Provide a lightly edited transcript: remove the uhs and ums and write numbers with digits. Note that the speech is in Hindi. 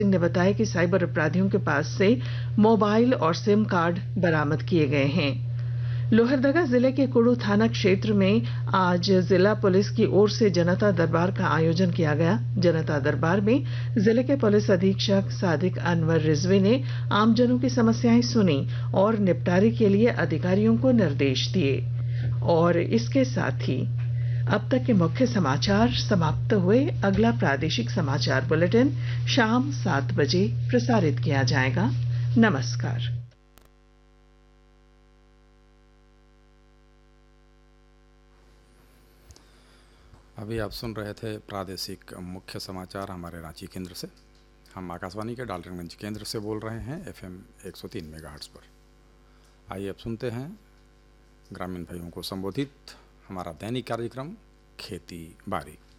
सिंह ने बताया कि साइबर अपराधियों के पास से मोबाइल और सिम कार्ड बरामद किए गए हैं। लोहरदगा जिले के कुड़ू थाना क्षेत्र में आज जिला पुलिस की ओर से जनता दरबार का आयोजन किया गया। जनता दरबार में जिले के पुलिस अधीक्षक सादिक अनवर रिजवी ने आमजनों की समस्याएं सुनी और निपटारे के लिए अधिकारियों को निर्देश दिए। और इसके साथ ही अब तक के मुख्य समाचार समाप्त हुए। अगला प्रादेशिक समाचार बुलेटिन शाम 7 बजे प्रसारित किया जाएगा। नमस्कार। अभी आप सुन रहे थे प्रादेशिक मुख्य समाचार हमारे रांची केंद्र से। हम आकाशवाणी के डाल्टनगंज केंद्र से बोल रहे हैं FM 103 मेगाहर्ट्ज पर। आइए अब सुनते हैं ग्रामीण भाइयों को संबोधित हमारा दैनिक कार्यक्रम खेती बाड़ी।